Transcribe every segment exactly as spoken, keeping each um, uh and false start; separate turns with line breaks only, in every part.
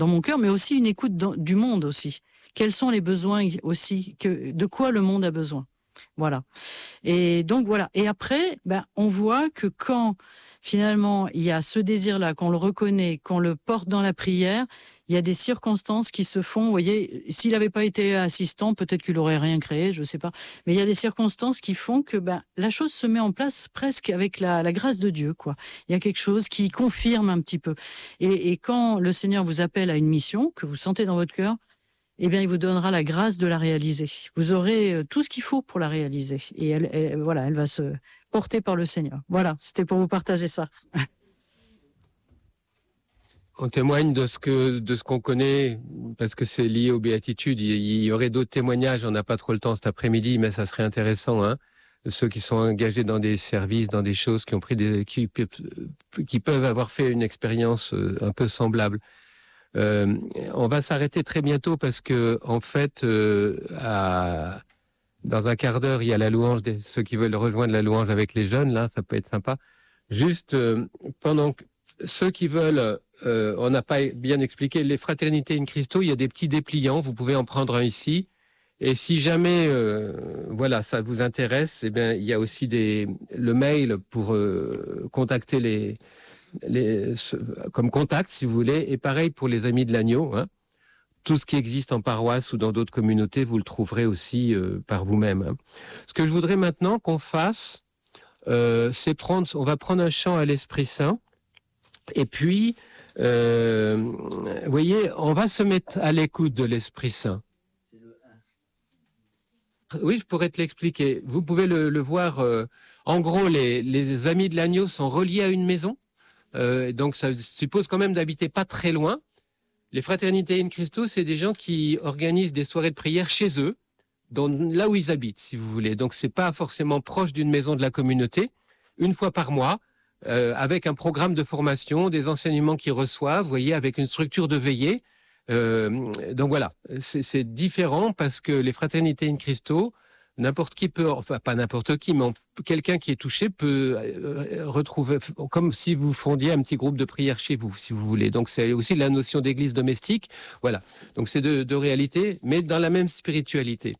dans mon cœur, mais aussi une écoute dans, du monde aussi. Quels sont les besoins aussi, que, de quoi le monde a besoin. Voilà. Et donc voilà. Et après, ben, on voit que quand finalement il y a ce désir-là, qu'on le reconnaît, qu'on le porte dans la prière, il y a des circonstances qui se font. Vous voyez, s'il n'avait pas été assistant, peut-être qu'il aurait rien créé, je ne sais pas. Mais il y a des circonstances qui font que ben, la chose se met en place presque avec la, la grâce de Dieu, quoi. Il y a quelque chose qui confirme un petit peu. Et, et quand le Seigneur vous appelle à une mission que vous sentez dans votre cœur, eh bien, il vous donnera la grâce de la réaliser. Vous aurez tout ce qu'il faut pour la réaliser. Et elle, elle, voilà, elle va se porter par le Seigneur. Voilà, c'était pour vous partager ça.
On témoigne de ce que de ce qu'on connaît, parce que c'est lié aux béatitudes. Il y aurait d'autres témoignages, on n'a pas trop le temps cet après-midi, mais ça serait intéressant, hein. Ceux qui sont engagés dans des services, dans des choses, qui ont pris des, qui, qui peuvent avoir fait une expérience un peu semblable. Euh, on va s'arrêter très bientôt parce que, en fait, euh, à, dans un quart d'heure, il y a la louange des ceux qui veulent rejoindre la louange avec les jeunes. Là, ça peut être sympa. Juste euh, pendant que ceux qui veulent, euh, on n'a pas bien expliqué les fraternités in Christo. Il y a des petits dépliants. Vous pouvez en prendre un ici. Et si jamais, euh, voilà, ça vous intéresse, eh bien, il y a aussi des le mail pour euh, contacter les Les, comme contact, si vous voulez, et pareil pour les Amis de l'Agneau. Hein. Tout ce qui existe en paroisse ou dans d'autres communautés, vous le trouverez aussi euh, par vous-même. Hein. Ce que je voudrais maintenant qu'on fasse, euh, c'est prendre, on va prendre un chant à l'Esprit Saint, et puis, euh, vous voyez, on va se mettre à l'écoute de l'Esprit Saint. Oui, je pourrais te l'expliquer. Vous pouvez le, le voir. Euh, en gros, les, les Amis de l'Agneau sont reliés à une maison. Euh, donc ça suppose quand même d'habiter pas très loin. Les fraternités in Christo, c'est des gens qui organisent des soirées de prière chez eux, dans, là où ils habitent, si vous voulez. Donc c'est pas forcément proche d'une maison de la communauté, une fois par mois, euh, avec un programme de formation, des enseignements qu'ils reçoivent, vous voyez, avec une structure de veillée. Euh, donc voilà, c'est, c'est différent parce que les fraternités in Christo, n'importe qui peut, enfin pas n'importe qui, mais on, quelqu'un qui est touché peut euh, retrouver, comme si vous fondiez un petit groupe de prière chez vous, si vous voulez. Donc c'est aussi la notion d'église domestique. Voilà. Donc c'est deux de réalités, mais dans la même spiritualité.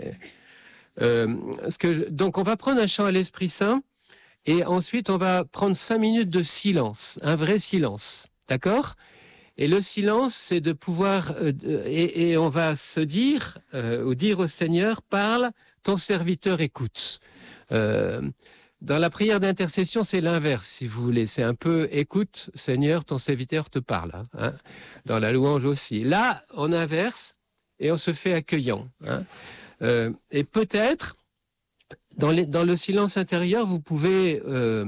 Euh, ce que, donc on va prendre un chant à l'Esprit Saint et ensuite on va prendre cinq minutes de silence, un vrai silence, d'accord ? Et le silence, c'est de pouvoir, euh, et, et on va se dire, euh, ou dire au Seigneur, parle, ton serviteur écoute. Euh, dans la prière d'intercession, c'est l'inverse, si vous voulez. C'est un peu, écoute, Seigneur, ton serviteur te parle. Hein. Dans la louange aussi. Là, on inverse et on se fait accueillant. Hein. Euh, et peut-être, dans, les, dans le silence intérieur, vous pouvez... Euh,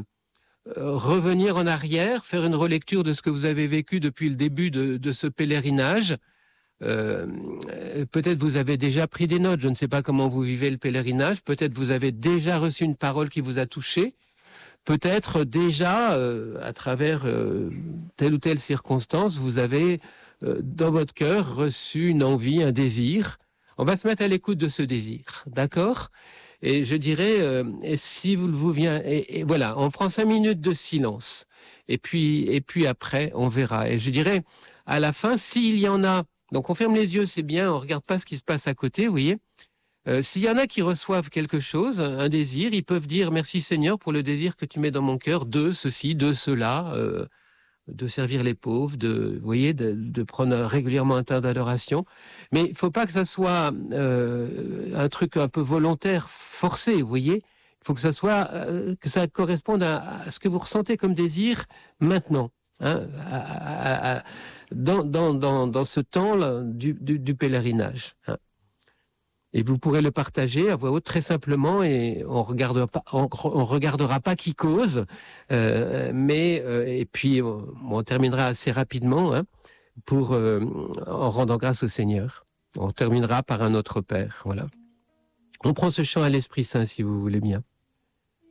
revenir en arrière, faire une relecture de ce que vous avez vécu depuis le début de, de ce pèlerinage. Euh, peut-être vous avez déjà pris des notes, je ne sais pas comment vous vivez le pèlerinage, peut-être vous avez déjà reçu une parole qui vous a touché, peut-être déjà, euh, à travers euh, telle ou telle circonstance, vous avez euh, dans votre cœur reçu une envie, un désir. On va se mettre à l'écoute de ce désir, d'accord ? Et je dirais, euh, et si vous vous vient, et, et voilà, on prend cinq minutes de silence. Et puis, et puis après, on verra. Et je dirais, à la fin, s'il y en a, donc on ferme les yeux, c'est bien, on regarde pas ce qui se passe à côté, vous voyez. Euh, s'il y en a qui reçoivent quelque chose, un désir, ils peuvent dire merci Seigneur pour le désir que tu mets dans mon cœur de ceci, de cela. Euh, de servir les pauvres, de, vous voyez, de, de prendre régulièrement un temps d'adoration. Mais il faut pas que ça soit euh, un truc un peu volontaire, forcé, vous voyez. Il faut que ça soit, euh, que ça corresponde à, à ce que vous ressentez comme désir maintenant, hein, à, à, à, dans, dans, dans, dans ce temps du, du, du pèlerinage. Hein. Et vous pourrez le partager à voix haute très simplement et on regardera pas, on, on regardera pas qui cause, euh, mais euh, et puis on, on terminera assez rapidement hein, pour euh, en rendant grâce au Seigneur. On terminera par un Notre Père, voilà. On prend ce chant à l'Esprit Saint si vous voulez bien.